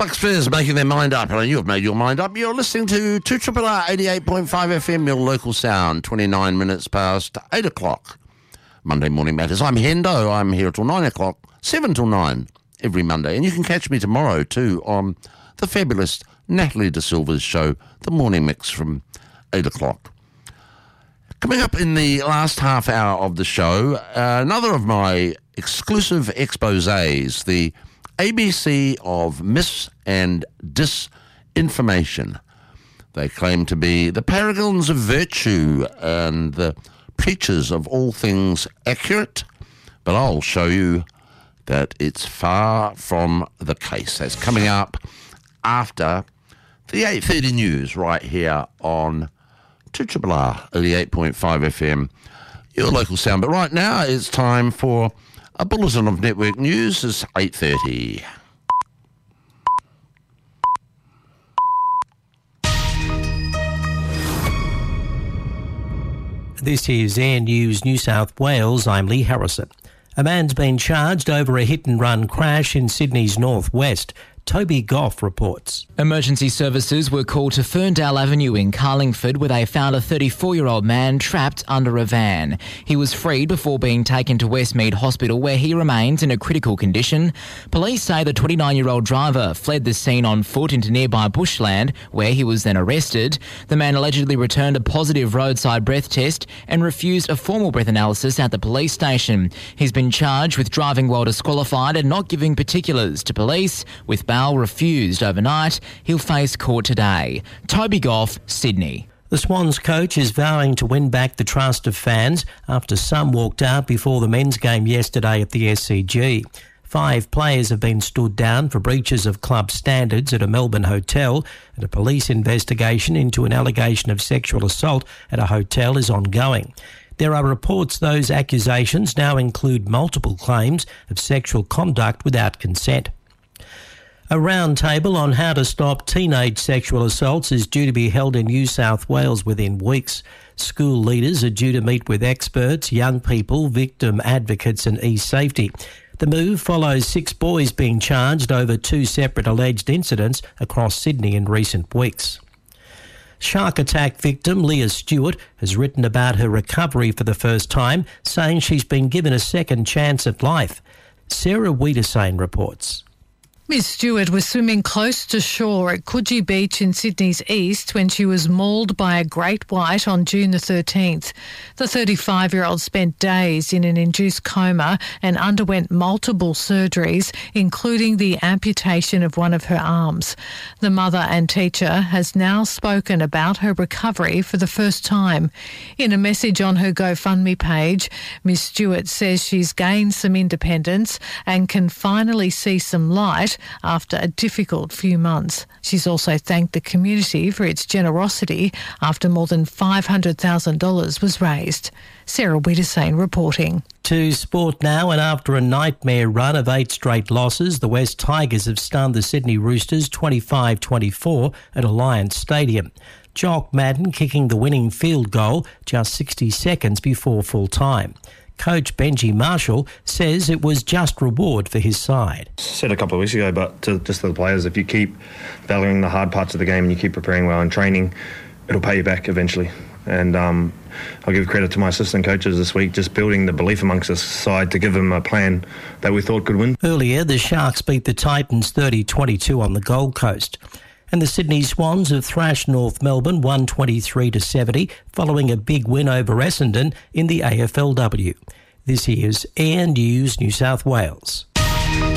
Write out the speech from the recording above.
Bucks Spurs making their mind up, and you've made your mind up. You're listening to 2RRR 88.5 FM, your local sound, 29 minutes past 8 o'clock. Monday Morning Matters. I'm Hendo. I'm here till 9 o'clock, 7 till 9 every Monday. And you can catch me tomorrow too on the fabulous Natalie De Silva's show, The Morning Mix, from 8 o'clock. Coming up in the last half hour of the show, another of my exclusive exposés, the ABC of mis- and disinformation. They claim to be the paragons of virtue and the preachers of all things accurate, but I'll show you that it's far from the case. That's coming up after the 8:30 news right here on 2RRR 88.5 FM, your local sound. But right now it's time for a bulletin of network news. It's 8:30. This is Air News New South Wales. I'm Lee Harrison. A man's been charged over a hit-and-run crash in Sydney's northwest. Toby Goff reports. Emergency services were called to Ferndale Avenue in Carlingford, where they found a 34-year-old man trapped under a van. He was freed before being taken to Westmead Hospital, where he remains in a critical condition. Police say the 29-year-old driver fled the scene on foot into nearby bushland, where he was then arrested. The man allegedly returned a positive roadside breath test and refused a formal breath analysis at the police station. He's been charged with driving while disqualified and not giving particulars to police, with bail refused overnight. He'll face court today. Toby Goff, Sydney. The Swans coach is vowing to win back the trust of fans after some walked out before the men's game yesterday at the SCG. 5 players have been stood down for breaches of club standards at a Melbourne hotel, and a police investigation into an allegation of sexual assault at a hotel is ongoing. There are reports those accusations now include multiple claims of sexual conduct without consent. A roundtable on how to stop teenage sexual assaults is due to be held in New South Wales within weeks. School leaders are due to meet with experts, young people, victim advocates and e-safety. The move follows 6 boys being charged over 2 separate alleged incidents across Sydney in recent weeks. Shark attack victim Leah Stewart has written about her recovery for the first time, saying she's been given a second chance at life. Sarah Wiedersane reports. Miss Stewart was swimming close to shore at Coogee Beach in Sydney's east when she was mauled by a great white on June the 13th. The 35-year-old spent days in an induced coma and underwent multiple surgeries, including the amputation of one of her arms. The mother and teacher has now spoken about her recovery for the first time. In a message on her GoFundMe page, Miss Stewart says she's gained some independence and can finally see some light after a difficult few months. She's also thanked the community for its generosity after more than $500,000 was raised. Sarah Wiedersane reporting. To sport now, and after a nightmare run of 8 straight losses, the West Tigers have stunned the Sydney Roosters 25-24 at Alliance Stadium. Jock Madden kicking the winning field goal just 60 seconds before full time. Coach Benji Marshall says it was just reward for his side. Said a couple of weeks ago, but just to the players, if you keep valuing the hard parts of the game and you keep preparing well in training, it'll pay you back eventually. And I'll give credit to my assistant coaches this week, just building the belief amongst the side to give them a plan that we thought could win. Earlier, the Sharks beat the Titans 30-22 on the Gold Coast. And the Sydney Swans have thrashed North Melbourne 123-70 following a big win over Essendon in the AFLW. This is Air News New South Wales.